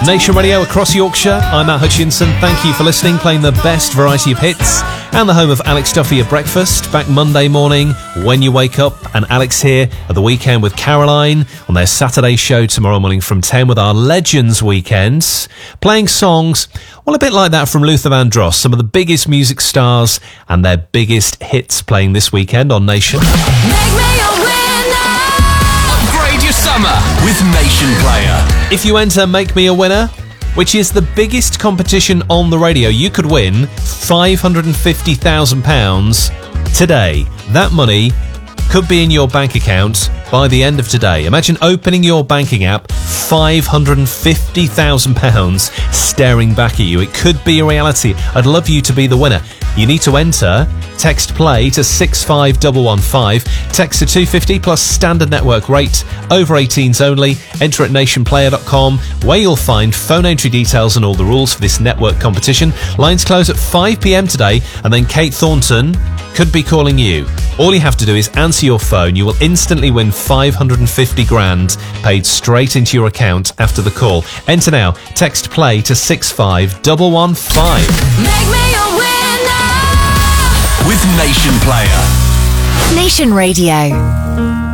Nation Radio across Yorkshire. I'm Matt Hutchinson. Thank you for listening, playing the best variety of hits and the home of Alex Duffy at breakfast. Back Monday morning when you wake up, and Alex here at the weekend with Caroline on their Saturday show tomorrow morning from 10 with our Legends Weekends. Playing songs, well, a bit like that from Luther Vandross, some of the biggest music stars and their biggest hits playing this weekend on Nation. Make me a winner. Upgrade your summer with Nation Player. If you enter Make Me a Winner, which is the biggest competition on the radio, you could win £550,000 today. That money could be in your bank account by the end of today. Imagine opening your banking app, £550,000 staring back at you. It could be a reality. I'd love you to be the winner. You need to enter. Text play to 65115. Text to 250 plus standard network rate. Over 18s only. Enter at nationplayer.com, where you'll find phone entry details and all the rules for this network competition. Lines close at 5 p.m. today, and then Kate Thornton could be calling you. All you have to do is answer your phone. You will instantly win 550 grand paid straight into your account after the call. Enter now. Text play to 65115. Make me a winner with Nation Player. Nation Radio.